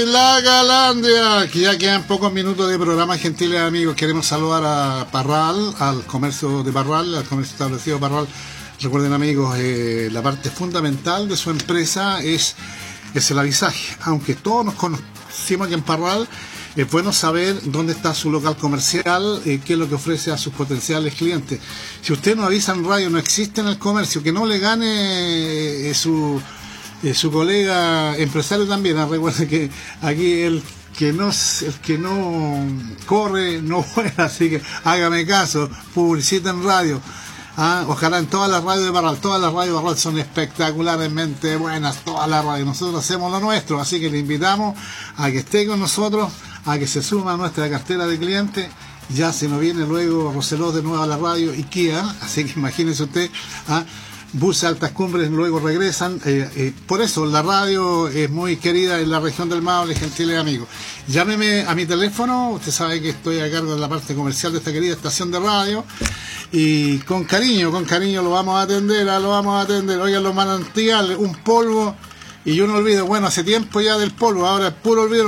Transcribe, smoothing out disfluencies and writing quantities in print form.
La Galandia, que ya quedan pocos minutos de programa, gentiles amigos. Queremos saludar a Parral, al comercio de Parral, al comercio establecido de Parral. Recuerden amigos, la parte fundamental de su empresa es el avisaje. Aunque todos nos conocimos aquí en Parral, es bueno saber dónde está su local comercial, qué es lo que ofrece a sus potenciales clientes. Si usted no avisa en radio, no existe en el comercio, que no le gane su colega empresario también. Recuerde que aquí el que no corre no vuela, así que hágame caso, publicita en radio. Ojalá en todas las radios de Parral. Todas las radios de Parral son espectacularmente buenas, todas las radios. Nosotros hacemos lo nuestro, así que le invitamos a que esté con nosotros, a que se suma a nuestra cartera de clientes. Ya se nos viene luego Roseló de nuevo a la radio y Kia, así que imagínese usted, buses Altas Cumbres luego regresan. Por eso la radio es muy querida en la región del Maule, gentiles amigos. Llámeme a mi teléfono, usted sabe que estoy a cargo de la parte comercial de esta querida estación de radio, y con cariño lo vamos a atender, Oigan, los manantiales, un polvo, y yo no olvido, bueno, hace tiempo ya del polvo, ahora es puro olvido.